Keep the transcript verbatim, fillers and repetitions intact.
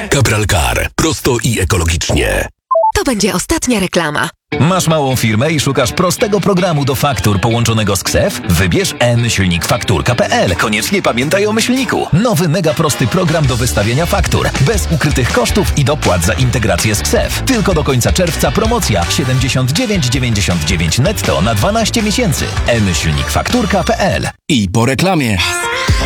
Cabral Car. Prosto i ekologicznie. To będzie ostatnia reklama. Masz małą firmę i szukasz prostego programu do faktur połączonego z K S E F? Wybierz m-myślnik fakturka kropka p l. Koniecznie pamiętaj o myślniku. Nowy mega prosty program do wystawiania faktur. Bez ukrytych kosztów i dopłat za integrację z K S E F. Tylko do końca czerwca promocja siedemdziesiąt dziewięć dziewięćdziesiąt dziewięć netto na dwanaście miesięcy. m-myślnik fakturka kropka p l. I po reklamie.